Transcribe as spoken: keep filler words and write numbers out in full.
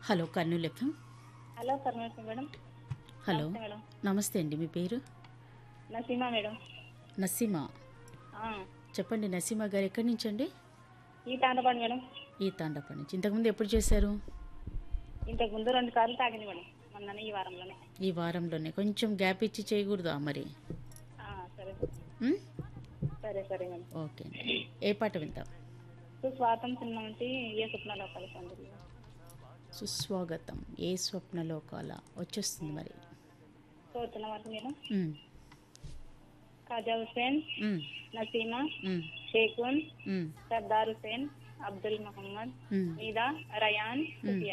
Hello Kurnool FM. Hello Kurnool madam. Hello నమస్తే madam. నమస్తే అండి. మీ పేరు? నసీమా మేడం. నసీమా. ఆ, చెప్పండి నసీమా గారు, ఎక్కడి నుంచి అండి? ఈ తాండపాడు మేడం. ఈ తాండప్ప నుంచి. ఇంతకుముందు ఎప్పుడు చేశారు? ఇంతకు ముందు రెండు సార్లు తాగింది మేడం, మొన్ననే ఈ వారంలోనే. ఈ వారంలోనే. కొంచెం గ్యాప్ ఇచ్చి చేయకూడదా మరి? ఆ, సరే ఉమ్? సరే సరే మేడం. ఓకే అండి. ఏ పాట వింటాం? సుస్వాతం సినిమా నుంచి ఏ స్వప్నాలు కలిసి సుస్వాగతం ఏ స్వప్నలోకాల వచ్చేస్తుంది మరి. కోరుతున్న వారికి మేడం. ఉమ్, ఖాజా హుసేన్, ఉమ్, నసీమా, ఉమ్, షేఖున్, ఉమ్, సర్దార్ హుసేన్, అబ్దుల్ మహమ్మద్, ఉమ్, మీదా, రయాన్, ఉమ్. సుఫియా.